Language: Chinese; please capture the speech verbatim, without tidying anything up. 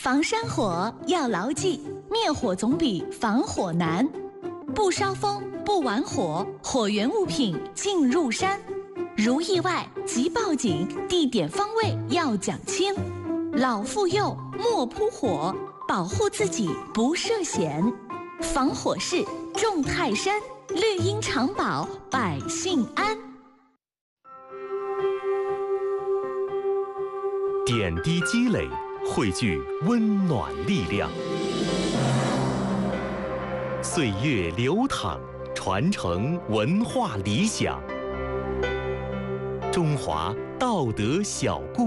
防山火要牢记，灭火总比防火难。不烧风，不玩火，火源物品进入山。如意外即报警，地点方位要讲清。老妇幼莫扑火，保护自己不涉险。防火势重泰山，绿荫常保百姓安。 点滴积累，汇聚温暖力量。岁月流淌，传承文化理想。中华道德小故